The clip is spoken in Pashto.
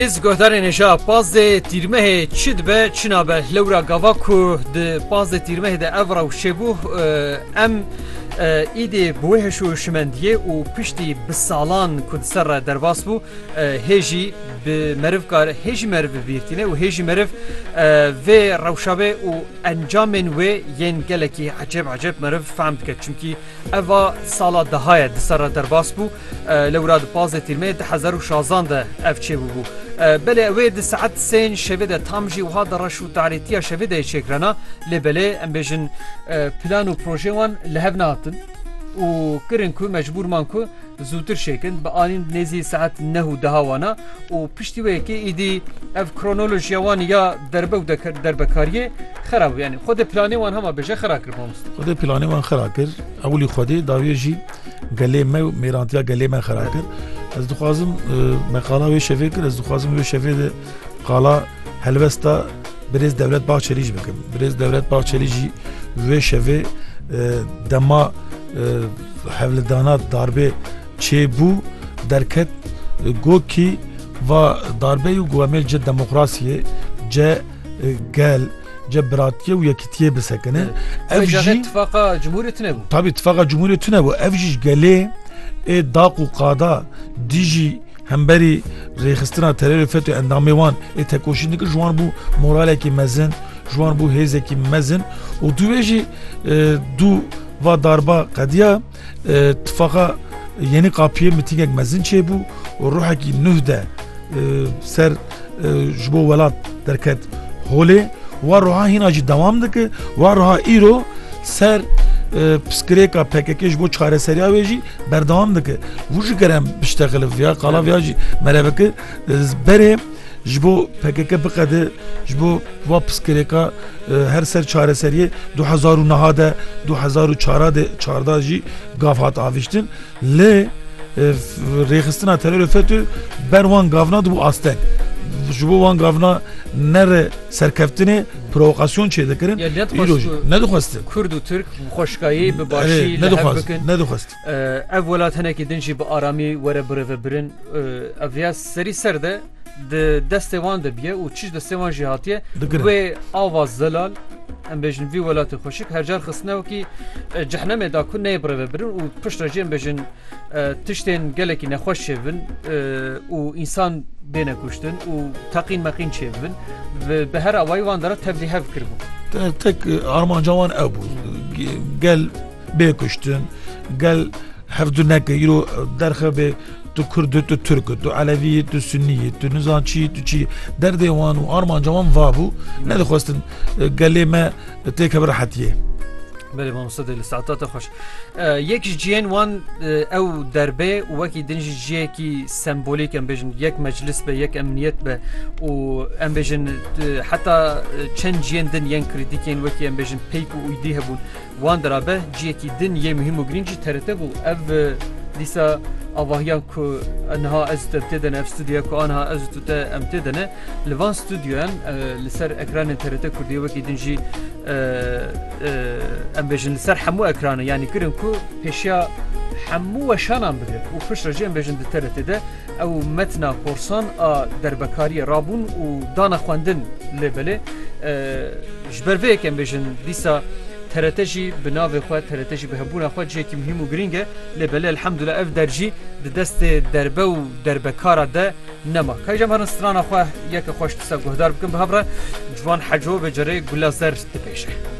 Ez guhdarên hêja pazdê tîrmehê çi dibe çi nabe lewra gava ku di pazdê tîrmehê de ev rew çêbû em îdê bi wê heş û şimendiyê û piştî bi salan ku di ser re derbas bû hêjî bi meriv hêjî meriv bibîrtîne û hêjî meriv vê rewşavê û encamên wê yên gelekî heceb meriv fehm dike çimkî eva sala dahaya di ser re derbas bû lewra di pazdê tîrmehê 2016 de ev çêbû bû. بله وی د ساعت سین شوی ده تامجی وها درش و تعریتیا شوی ده چکرنا لبله ام بجن پلان و پروژه وان لهب ناتن و کرن کو مجبور مان کو زودتر شکن با آنین نزی ساعت نه و ده وانا و پشتی وی که ایدی اف کرونولوژی وان یا دربه و دربکاریه خراب یعنی خود پلانی وان هم بجه خراب کرد ماست خود پلانی وان خراب کرد اولی خودی داویه جی گله ما میرانتیا گله ما خراب کرد از دخوازم مقاله وی شفه کرد از دخوازم وی شفه ده قالا هلوستا برز دولت باغچلیج بکم برز دولت باغچلیجی وی شفه دما حولدانات darbe çebu derket goki ve darbe yu guamel ce demokrasiye ce gel ce biratiye ve yekitiye bisekene evji ittifaka cumhuriyetine bu tabi ittifaka cumhuriyetine bu evji gele daqu qada diji hemberi rexistina terör FETÖ endamevan tekoşindeki juan bu moraleki mezin juan bu hezeki mezin o duveji du va darba qadiya ittifaka yeni kapıya mitingek mezin çebu o ruhaki nühde ser jbo velat derket hole ve ruha hinacı devamdı ki ve ruha iro ser psikreka PKK jbo çareseriya veji berdavamdı ki vuji kerem bişteqilif ya qala viyaji mereveki bere jbo PKK bqede jbo va psikreka her ser çareseriye 2009 de 2004 de çarda jî gafat aviştin le rexistina terör FETÖ berwan gavna bu astek jbo wan gavna nere serkeftine provokasyon çedekirin ne dixwast Kurd û Türk xoşkayî bi başî ne dixwast ev welat hinekî din jî bi aramî were birêvebirin ev ya serî ser de د دست وان دبیه و چیز دست وان جهاتیه و آواز زلال ام بجن وی ولات خوشک هر جار خصنه و کی جهنم دا کو نه بره برن و پشت رجیم بجن تشتن گلکی نخوش شون و انسان بینه کشتن و تقین مقین چون و به هر اوای وان داره تبلیغ فکر بو tek arman cavan ev bu gel be kuştun gel hevdunek yiro derxe be tu Kurd tu Türk tu Alevi tu Sünni tu Nizançı tu çi derde wan û arman cawan vabu ne dixwastin gelême têke bir rahetiye بله مامۆستا لە ساعتاتە خۆش یەک جیێن وان ئەو دەربێ و وەکی دنجی ژیەکی سمبۆلیک ئەم بێژن یەک مەجلس بە یەک ئەمنیەت بە و ئەم بێژن حتا چەند جیێن دن یەن کریتیکێن وەکی ئەم بێژن پێیک و ئویدی هەبوون وان دەرابە جیەکی دن یە مهم و گرنگی تەرەتە بوو ئەv دیسا آواهیان کو انها از تبتدن اف استودیو کو انها از توته امتدنه لوان استودیوان لسر اکران ترته کردی وکی دنجی ام بجن لسر حمو اکرانه یعنی کرن کو پیشیا حمو شانم بده و خوش رجی ام بجن ترته ده او متنا کورسان دربکاری رابون و دانا خواندن لبله جبروی کم بجن دیسا ترتجي بناوي خو ترتجي بهبونا خو جيكي مهم وغرينجه لبل الحمد لله اف درجي دست دربه و دربكارا ده نما كاي جمهر استرانا خو يك خوش تسا گهدار بكم بهبره جوان حجو بجري گلازر تپيشه